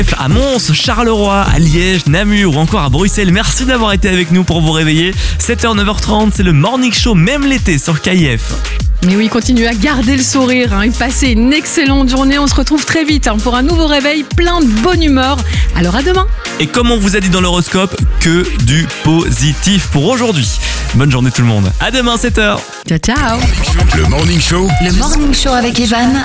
À Mons, Charleroi, à Liège, Namur ou encore à Bruxelles. Merci d'avoir été avec nous pour vous réveiller. 7h, 9h30, c'est le Morning Show, même l'été sur KIF. Mais oui, continuez à garder le sourire et passez une excellente journée. On se retrouve très vite pour un nouveau réveil plein de bonne humeur. Alors à demain. Et comme on vous a dit dans l'horoscope, que du positif pour aujourd'hui. Bonne journée tout le monde. À demain 7h. Ciao, ciao. Le Morning Show. Le Morning Show avec Evan